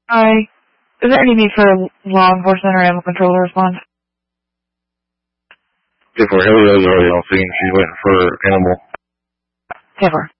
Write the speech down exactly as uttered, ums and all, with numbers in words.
Hi. Is there any need for law enforcement or animal control to respond? If we're Helio's already on scene, she's waiting for animal. Never.